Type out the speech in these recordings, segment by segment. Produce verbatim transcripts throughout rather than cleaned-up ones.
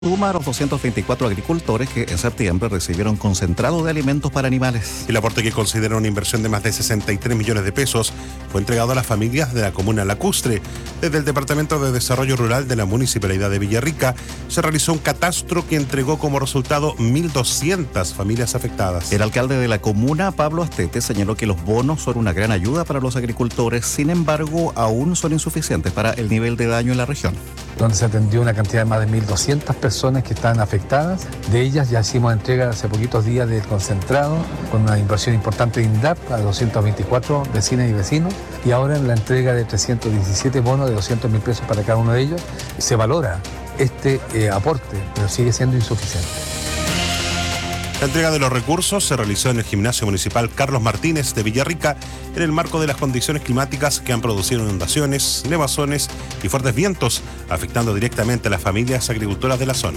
Suma a los doscientos veinticuatro agricultores que en septiembre recibieron concentrado de alimentos para animales. El aporte, que considera una inversión de más de sesenta y tres millones de pesos, fue entregado a las familias de la comuna Lacustre. Desde el Departamento de Desarrollo Rural de la Municipalidad de Villarrica se realizó un catastro que entregó como resultado mil doscientas familias afectadas. El alcalde de la comuna, Pablo Astete, señaló que los bonos son una gran ayuda para los agricultores, sin embargo, aún son insuficientes para el nivel de daño en la región. Donde se atendió una cantidad de más de mil doscientas personas que están afectadas. De ellas ya hicimos entrega hace poquitos días del concentrado, con una inversión importante de INDAP a doscientos veinticuatro vecinas y vecinos, y ahora en la entrega de trescientos diecisiete bonos de doscientos mil pesos para cada uno de ellos. Se valora este eh, aporte, pero sigue siendo insuficiente. La entrega de los recursos se realizó en el gimnasio municipal Carlos Martínez de Villarrica en el marco de las condiciones climáticas que han producido inundaciones, nevazones y fuertes vientos, afectando directamente a las familias agricultoras de la zona.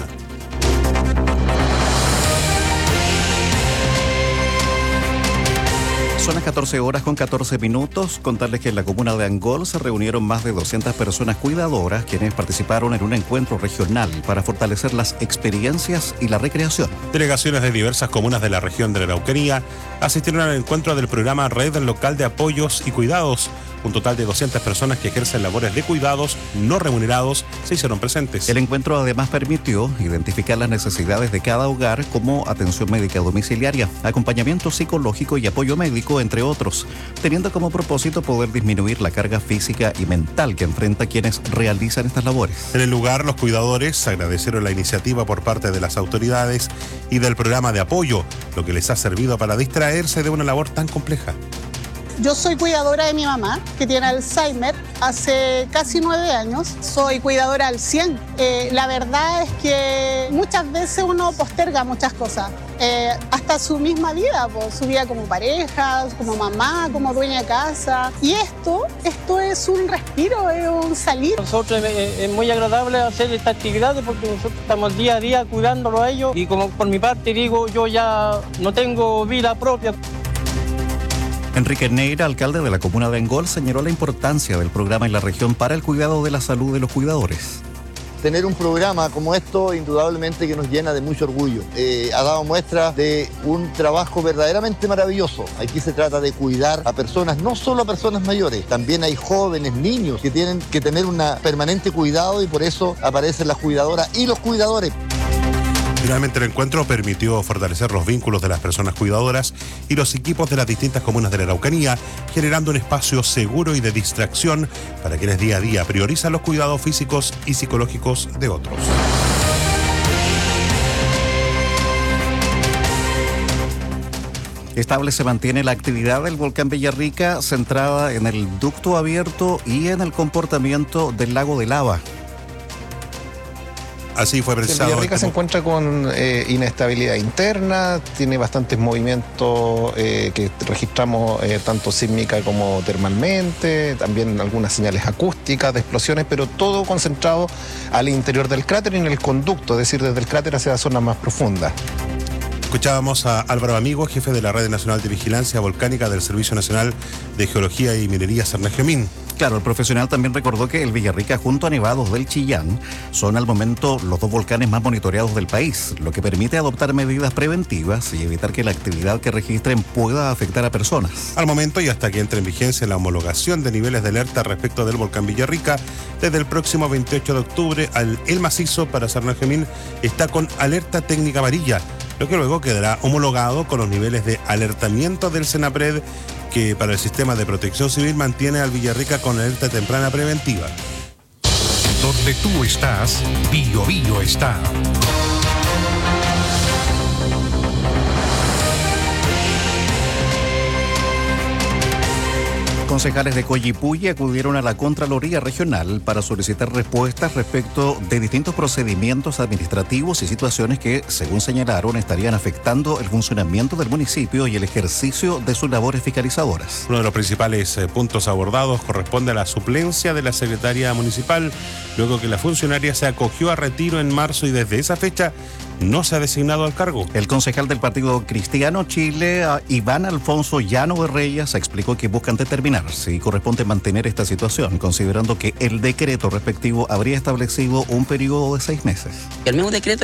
Son las catorce horas con catorce minutos. Contarles que en la comuna de Angol se reunieron más de doscientas personas cuidadoras, quienes participaron en un encuentro regional para fortalecer las experiencias y la recreación. Delegaciones de diversas comunas de la región de la Araucanía asistieron al encuentro del programa Red Local de Apoyos y Cuidados. Un total de doscientas personas que ejercen labores de cuidados no remunerados se hicieron presentes. El encuentro además permitió identificar las necesidades de cada hogar, como atención médica domiciliaria, acompañamiento psicológico y apoyo médico, entre otros, teniendo como propósito poder disminuir la carga física y mental que enfrenta quienes realizan estas labores. En el lugar, los cuidadores agradecieron la iniciativa por parte de las autoridades y del programa de apoyo, lo que les ha servido para distraerse de una labor tan compleja. Yo soy cuidadora de mi mamá, que tiene Alzheimer, hace casi nueve años. Soy cuidadora al cien. Eh, la verdad es que muchas veces uno posterga muchas cosas, eh, hasta su misma vida, pues, su vida como pareja, como mamá, como dueña de casa. Y esto, esto es un respiro, es un salir. Nosotros es, es muy agradable hacer esta actividad porque nosotros estamos día a día cuidándolo a ellos. Y como por mi parte digo, yo ya no tengo vida propia. Enrique Neira, alcalde de la comuna de Angol, señaló la importancia del programa en la región para el cuidado de la salud de los cuidadores. Tener un programa como esto indudablemente que nos llena de mucho orgullo. Eh, ha dado muestras de un trabajo verdaderamente maravilloso. Aquí se trata de cuidar a personas, no solo a personas mayores, también hay jóvenes, niños que tienen que tener un permanente cuidado, y por eso aparecen las cuidadoras y los cuidadores. Finalmente, el encuentro permitió fortalecer los vínculos de las personas cuidadoras y los equipos de las distintas comunas de la Araucanía, generando un espacio seguro y de distracción para quienes día a día priorizan los cuidados físicos y psicológicos de otros. Estable se mantiene la actividad del volcán Villarrica, centrada en el ducto abierto y en el comportamiento del lago de lava. Así fue precisado. Villarrica se encuentra con eh, inestabilidad interna, tiene bastantes movimientos eh, que registramos eh, tanto sísmica como termalmente, también algunas señales acústicas de explosiones, pero todo concentrado al interior del cráter y en el conducto, es decir, desde el cráter hacia la zona más profunda. Escuchábamos a Álvaro Amigo, jefe de la Red Nacional de Vigilancia Volcánica del Servicio Nacional de Geología y Minería Sarnagemín. Claro, el profesional también recordó que el Villarrica junto a Nevados del Chillán son al momento los dos volcanes más monitoreados del país, lo que permite adoptar medidas preventivas y evitar que la actividad que registren pueda afectar a personas. Al momento, y hasta que entre en vigencia la homologación de niveles de alerta respecto del volcán Villarrica, desde el próximo veintiocho de octubre, al El Macizo para Sarnagemín está con alerta técnica amarilla, lo que luego quedará homologado con los niveles de alertamiento del Senapred, que para el sistema de protección civil mantiene al Villarrica con alerta temprana preventiva. Donde tú estás, Bio Bio está. Concejales de Coyipulli acudieron a la Contraloría Regional para solicitar respuestas respecto de distintos procedimientos administrativos y situaciones que, según señalaron, estarían afectando el funcionamiento del municipio y el ejercicio de sus labores fiscalizadoras. Uno de los principales eh, puntos abordados corresponde a la suplencia de la secretaria municipal, luego que la funcionaria se acogió a retiro en marzo y desde esa fecha no se ha designado al cargo. El concejal del Partido Cristiano Chile, Iván Alfonso Llano de Reyes, explicó que buscan determinar determinar si corresponde mantener esta situación, considerando que el decreto respectivo habría establecido un periodo de seis meses. El mismo decreto